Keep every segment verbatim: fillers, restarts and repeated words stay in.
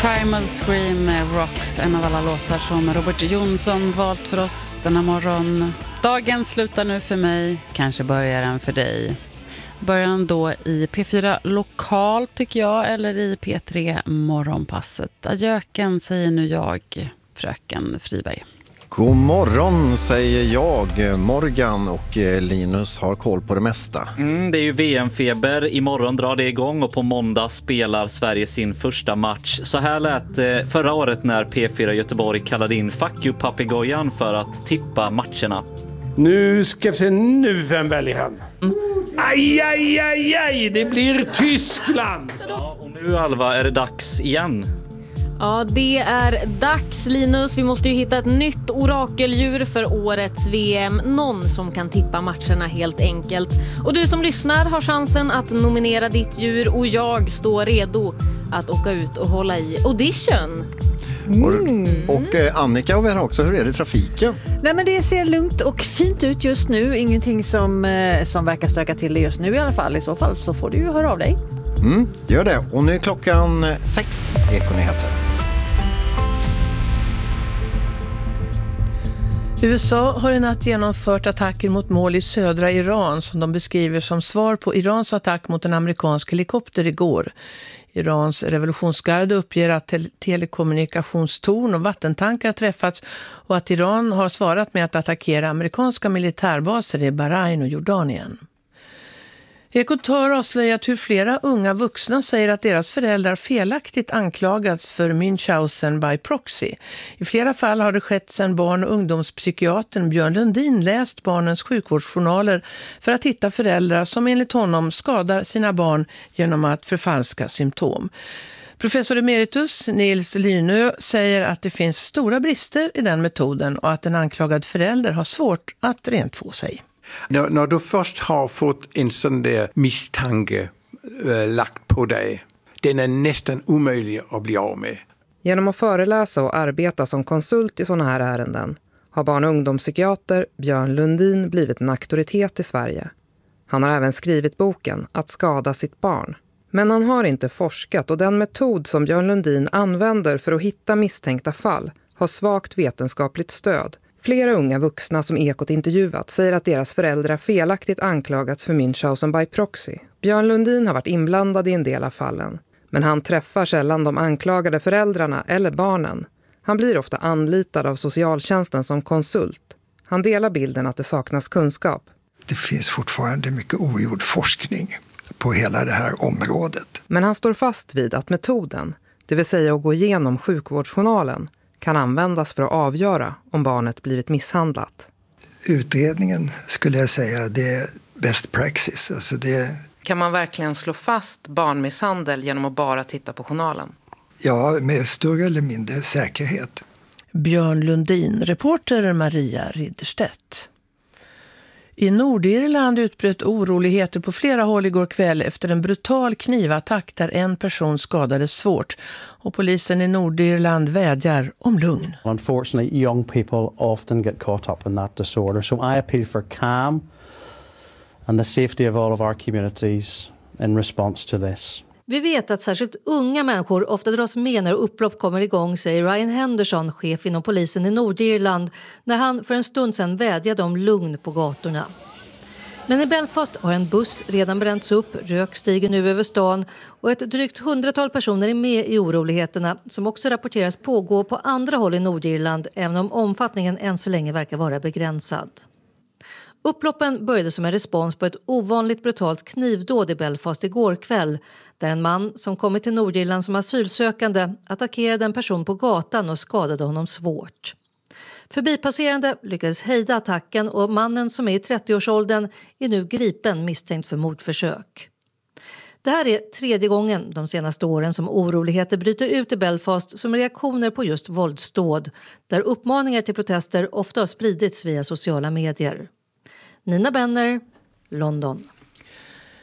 Primal Scream med Rocks, en av alla låtar som Robert Jonsson valt för oss denna morgon. Dagen slutar nu för mig, kanske börjar den för dig. Börjar den då i P fyra Lokal tycker jag, eller i P tre Morgonpasset. Adjöken säger nu jag, fröken Friberg. God morgon säger jag. Morgan och Linus har koll på det mesta. Mm, det är ju V M-feber. Imorgon drar det igång och på måndag spelar Sverige sin första match. Så här lät eh, förra året när P fyra Göteborg kallade in Fuck you papegojan för att tippa matcherna. Nu ska vi se, nu vem väljer han? Mm. Aj, aj, aj, aj, det blir Tyskland! Ja, och nu Alva är det dags igen. Ja, det är dags, Linus. Vi måste ju hitta ett nytt orakeldjur för årets V M. Någon som kan tippa matcherna helt enkelt. Och du som lyssnar har chansen att nominera ditt djur och jag står redo att åka ut och hålla i audition. Mm. Och, och eh, Annika och vi har också, hur är det i trafiken? Nej, men det ser lugnt och fint ut just nu. Ingenting som, eh, som verkar stöka till det just nu i alla fall. I så fall så får du ju höra av dig. Mm, gör det. Och nu är klockan sex, Ekonyheter. U S A har i natt genomfört attacker mot mål i södra Iran som de beskriver som svar på Irans attack mot en amerikansk helikopter igår. Irans revolutionsgarde uppger att te- telekommunikationstorn och vattentankar träffats och att Iran har svarat med att attackera amerikanska militärbaser i Bahrain och Jordanien. Ekot har avslöjat hur flera unga vuxna säger att deras föräldrar felaktigt anklagats för Münchhausen by proxy. I flera fall har det skett sedan barn- och ungdomspsykiatern Björn Lundin läst barnens sjukvårdsjournaler för att hitta föräldrar som enligt honom skadar sina barn genom att förfalska symptom. Professor emeritus Nils Lynö säger att det finns stora brister i den metoden och att en anklagad förälder har svårt att rent få sig. När, när du först har fått en sån där misstanke äh, lagt på dig, den är nästan omöjlig att bli av med. Genom att föreläsa och arbeta som konsult i sådana här ärenden har barn- och ungdomspsykiater Björn Lundin blivit en auktoritet i Sverige. Han har även skrivit boken Att skada sitt barn. Men han har inte forskat och den metod som Björn Lundin använder för att hitta misstänkta fall har svagt vetenskapligt stöd. Flera unga vuxna som Ekot intervjuat säger att deras föräldrar felaktigt anklagats för Münchhausen by proxy. Björn Lundin har varit inblandad i en del av fallen. Men han träffar sällan de anklagade föräldrarna eller barnen. Han blir ofta anlitad av socialtjänsten som konsult. Han delar bilden att det saknas kunskap. Det finns fortfarande mycket ogjord forskning på hela det här området. Men han står fast vid att metoden, det vill säga att gå igenom sjukvårdsjournalen, kan användas för att avgöra om barnet blivit misshandlat. Utredningen skulle jag säga det är best praxis. Alltså det... Kan man verkligen slå fast barnmisshandel genom att bara titta på journalen? Ja, med större eller mindre säkerhet. Björn Lundin, reporter Maria Ridderstedt. I Nordirland utbröt oroligheter på flera håll igår kväll efter en brutal knivattack där en person skadades svårt. Och polisen i Nordirland vädjar om lugn. Unfortunately, young people often get caught up in that disorder. So I appeal for calm and the safety of all of our communities in response to this. Vi vet att särskilt unga människor ofta dras med när upplopp kommer igång, säger Ryan Henderson, chef inom polisen i Nordirland, när han för en stund sedan vädjade om lugn på gatorna. Men i Belfast har en buss redan bränts upp, rök stiger nu över stan och ett drygt hundratal personer är med i oroligheterna som också rapporteras pågå på andra håll i Nordirland, även om omfattningen än så länge verkar vara begränsad. Upploppen började som en respons på ett ovanligt brutalt knivdåd i Belfast igår kväll, där en man som kommit till Nordirland som asylsökande attackerade en person på gatan och skadade honom svårt. Förbipasserande lyckades hejda attacken och mannen som är i trettioårsåldern är nu gripen misstänkt för mordförsök. Det här är tredje gången de senaste åren som oroligheter bryter ut i Belfast som reaktioner på just våldsdåd, där uppmaningar till protester ofta har spridits via sociala medier. Nina Benner, London.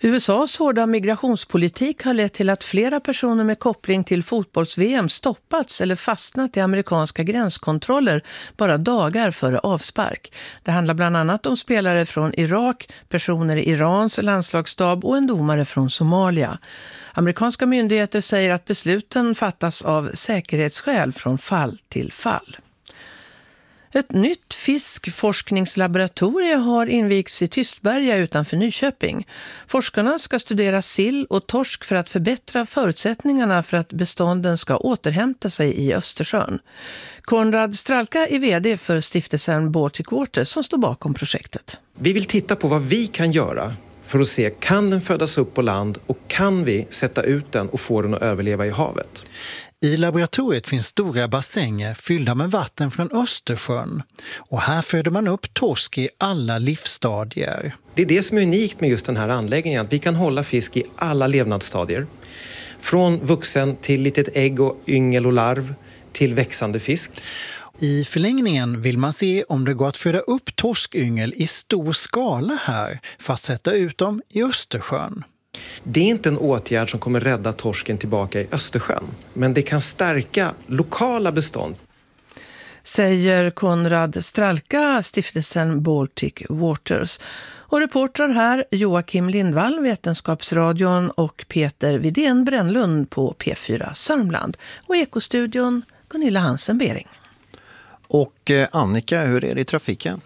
U S A:s hårda migrationspolitik har lett till att flera personer med koppling till fotbolls-V M stoppats eller fastnat i amerikanska gränskontroller bara dagar före avspark. Det handlar bland annat om spelare från Irak, personer i Irans landslagsstab och en domare från Somalia. Amerikanska myndigheter säger att besluten fattas av säkerhetsskäl från fall till fall. Ett nytt fiskforskningslaboratorium har invigts i Tystberga utanför Nyköping. Forskarna ska studera sill och torsk för att förbättra förutsättningarna för att bestånden ska återhämta sig i Östersjön. Konrad Stralka är vd för stiftelsen Baltic Water som står bakom projektet. Vi vill titta på vad vi kan göra för att se, kan den födas upp på land och kan vi sätta ut den och få den att överleva i havet? I laboratoriet finns stora bassänger fyllda med vatten från Östersjön och här föder man upp torsk i alla livsstadier. Det är det som är unikt med just den här anläggningen, att vi kan hålla fisk i alla levnadsstadier. Från vuxen till litet ägg och yngel och larv till växande fisk. I förlängningen vill man se om det går att föda upp torskyngel i stor skala här för att sätta ut dem i Östersjön. Det är inte en åtgärd som kommer rädda torsken tillbaka i Östersjön, men det kan stärka lokala bestånd. Säger Konrad Stralka, stiftelsen Baltic Waters. Och reportrar här Joakim Lindvall, Vetenskapsradion, och Peter Widén Brännlund på P fyra Sörmland. Och Ekostudion Gunilla Hansen-Bering. Och Annika, hur är det i trafiken?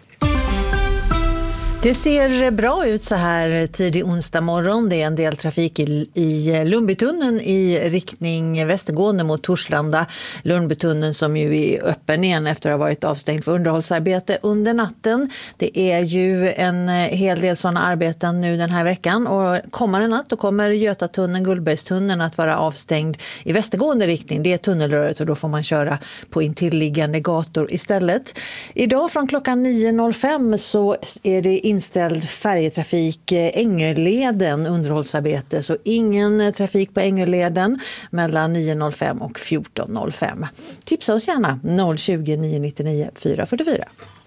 Det ser bra ut så här tidig onsdag morgon. Det är en del trafik i, i Lundbytunneln i riktning västergående mot Torslanda. Lundbytunneln som ju är öppen igen efter att ha varit avstängd för underhållsarbete under natten. Det är ju en hel del sådana arbeten nu den här veckan. Och kommande natt då kommer Götatunneln, Gullbergstunneln att vara avstängd i västergående riktning. Det är tunnelröret och då får man köra på intilliggande gator istället. Idag från klockan nio noll fem så är det inställd färjetrafik Ängeleden, underhållsarbete, så ingen trafik på Ängeleden mellan nio noll fem och fjorton noll fem. Tipsa oss gärna noll tjugo, nio nittionio, fyra fyrtiofyra.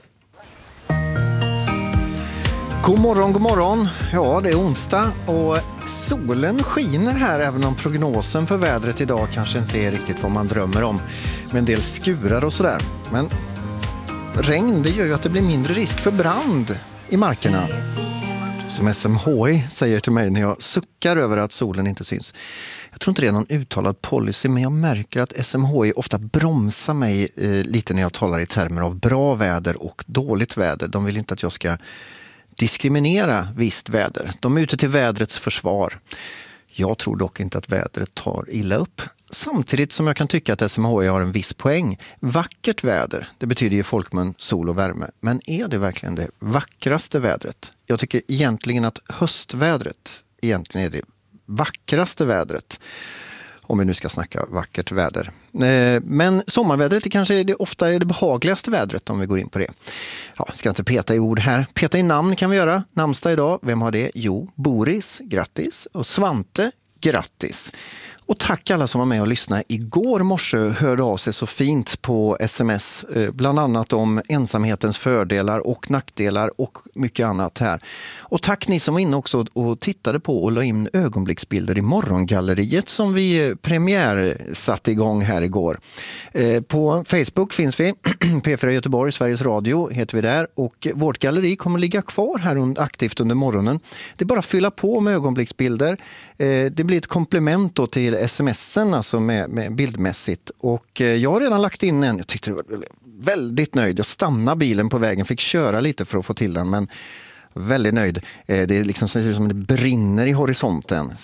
God morgon, god morgon. Ja, det är onsdag och solen skiner här även om prognosen för vädret idag kanske inte är riktigt vad man drömmer om. Med en del skurar och sådär. Men regn, det gör ju att det blir mindre risk för brand i markerna. Som S M H I säger till mig när jag suckar över att solen inte syns. Jag tror inte det är någon uttalad policy, men jag märker att S M H I ofta bromsar mig eh, lite när jag talar i termer av bra väder och dåligt väder. De vill inte att jag ska diskriminera visst väder. De är ute till vädrets försvar. Jag tror dock inte att vädret tar illa upp. Samtidigt som jag kan tycka att S M H I har en viss poäng. Vackert väder, det betyder ju folkmun, sol och värme. Men är det verkligen det vackraste vädret? Jag tycker egentligen att höstvädret egentligen är det vackraste vädret. Om vi nu ska snacka vackert väder. Men sommarvädret är kanske det, ofta är det behagligaste vädret om vi går in på det. Ja, ska inte peta i ord här. Peta i namn kan vi göra. Namnsdag idag, vem har det? Jo, Boris, grattis. Och Svante, grattis. Och tack alla som var med och lyssnade. Igår morse hörde av sig så fint på sms, bland annat om ensamhetens fördelar och nackdelar och mycket annat här. Och tack ni som var inne också och tittade på och la in ögonblicksbilder i morgongalleriet som vi premiär satte igång här igår. På Facebook finns vi, P fyra Göteborg, Sveriges Radio heter vi där, och vårt galleri kommer ligga kvar här aktivt under morgonen. Det är bara att fylla på med ögonblicksbilder. Det blir ett komplement då till smsen, alltså med, med bildmässigt. Och jag har redan lagt in en, jag tyckte det var väldigt nöjd. Jag stannade bilen på vägen, fick köra lite för att få till den, men väldigt nöjd. Det är liksom som det brinner i horisonten.